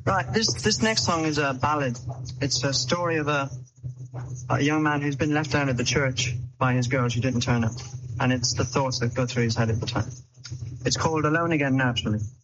Right, this next song is a ballad. It's a story of a young man who's been left out of the church by his girls who didn't turn up. And it's the thoughts that go through his head at the time. It's called Alone Again Naturally.